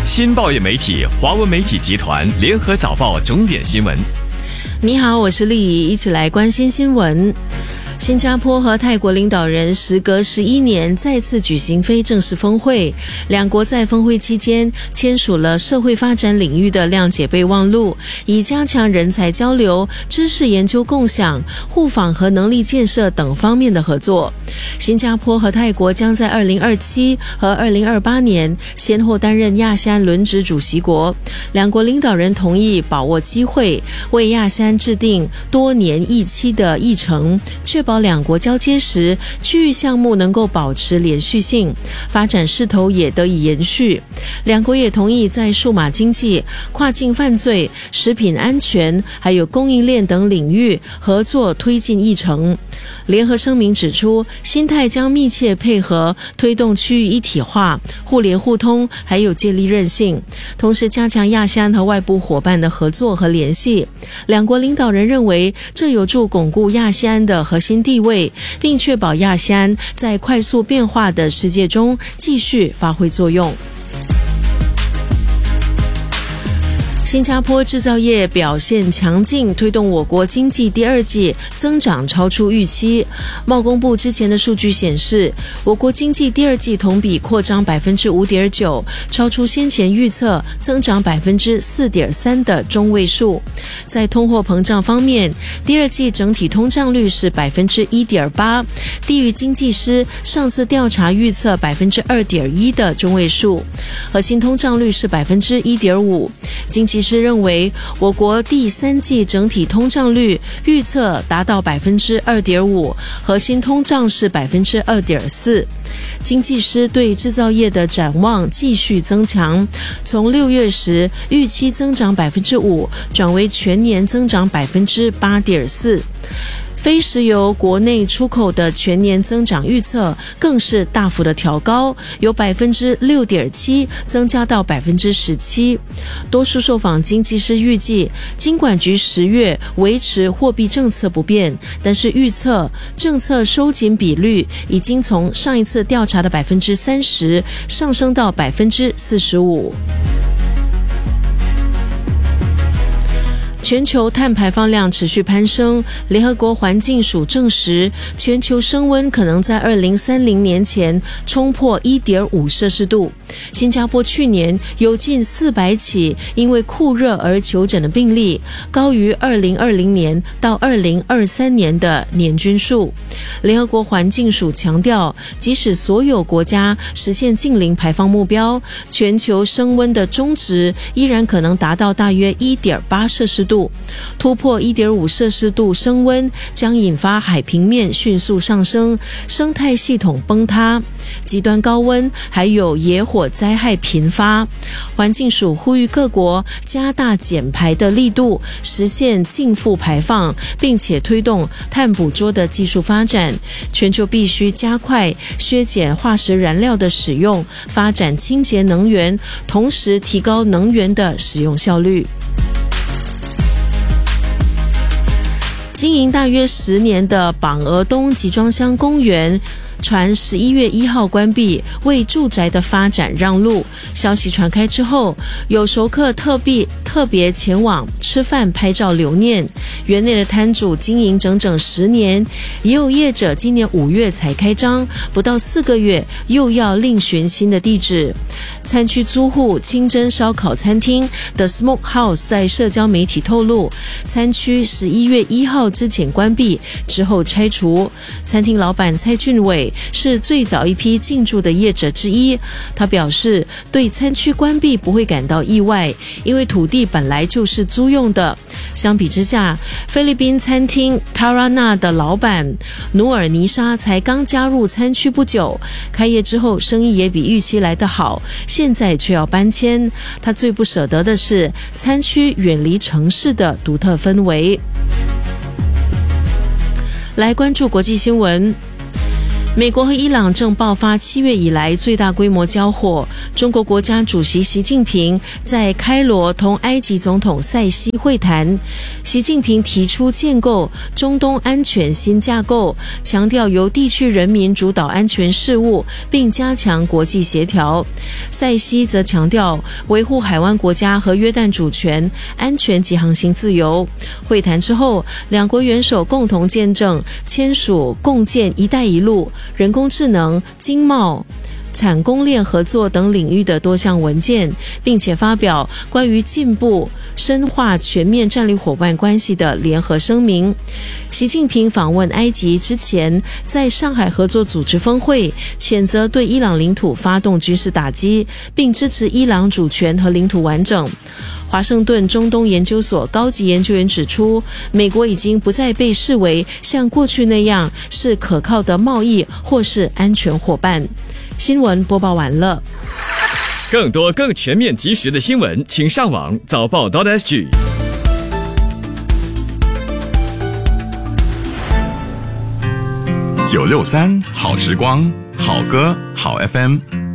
新报业媒体华文媒体集团联合早报重点新闻。 你好，我是丽仪，一起来关心新闻。新加坡和泰国领导人时隔11年再次举行非正式峰会，两国在峰会期间签署了社会发展领域的谅解备忘录，以加强人才交流、知识研究共享、互访和能力建设等方面的合作。新加坡和泰国将在2027和2028年先后担任亚细安轮值主席国。两国领导人同意把握机会，为亚细安制定多年一期的议程，确保两国交接时区域项目能够保持连续性，发展势头也得以延续。两国也同意在数码经济、跨境犯罪、食品安全还有供应链等领域合作推进议程。联合声明指出，新泰将密切配合推动区域一体化、互联互通还有建立韧性，同时加强亚细安和外部伙伴的合作和联系。两国领导人认为，这有助巩固亚细安的核心地位，并确保亚细安在快速变化的世界中继续发挥作用。新加坡制造业表现强劲，推动我国经济第二季增长超出预期。贸工部之前的数据显示，我国经济第二季同比扩张 5.9%， 超出先前预测增长 4.3% 的中位数。在通货膨胀方面，第二季整体通胀率是 1.8%， 低于经济师上次调查预测 2.1% 的中位数，核心通胀率是 1.5%。经济师认为，我国第三季整体通胀率预测达到 2.5%， 核心通胀是 2.4%。经济师对制造业的展望继续增强，从6月时预期增长 5%， 转为全年增长 8.4%。非石油国内出口的全年增长预测更是大幅的调高，由 6.7% 增加到 17%。多数受访经济师预计，金管局10月维持货币政策不变，但是预测政策收紧比率已经从上一次调查的 30% 上升到 45%。全球碳排放量持续攀升，联合国环境署证实，全球升温可能在2030年前冲破 1.5 摄氏度。新加坡去年有近400起因为酷热而求诊的病例，高于2020年到2023年的年均数。联合国环境署强调，即使所有国家实现净零排放目标，全球升温的中值依然可能达到大约 1.8 摄氏度。突破 1.5 摄氏度升温将引发海平面迅速上升，生态系统崩塌，极端高温还有野火灾害频发。环境署呼吁各国加大减排的力度，实现净负排放，并且推动碳捕捉的技术发展。全球必须加快削减化石燃料的使用，发展清洁能源，同时提高能源的使用效率。经营大约10年的榜鹅东集装箱公园传11月1号关闭，为住宅的发展让路。消息传开之后，有熟客特别前往吃饭拍照留念。园内的摊主经营整整10年，也有业者今年5月才开张，不到4个月又要另寻新的地址。餐区租户清真烧烤餐厅 The Smoke House 在社交媒体透露，餐区11月1号之前关闭，之后拆除。餐厅老板蔡俊伟是最早一批进驻的业者之一，他表示对餐区关闭不会感到意外，因为土地本来就是租用的。相比之下，菲律宾餐厅 Tarana 的老板努尔尼莎才刚加入餐区不久，开业之后生意也比预期来得好，现在却要搬迁。他最不舍得的是餐区远离城市的独特氛围。来关注国际新闻。 美国和伊朗正爆发7月以来最大规模交火。中国国家主席习近平在开罗同埃及总统塞西会谈。习近平提出建构中东安全新架构，强调由地区人民主导安全事务，并加强国际协调。塞西则强调维护海湾国家和约旦主权、安全及航行自由。会谈之后，两国元首共同见证签署共建“一带一路”、人工智能、经贸、产供链合作等领域的多项文件，并且发表关于进步深化全面战略伙伴关系的联合声明。习近平访问埃及之前，在上海合作组织峰会谴责对伊朗领土发动军事打击，并支持伊朗主权和领土完整。华盛顿中东研究所高级研究员指出，美国已经不再被视为像过去那样是可靠的贸易或是安全伙伴。新闻播报完了。 更多更全面及时的新闻，请上网早报.sg。 963好时光，好歌好 FM。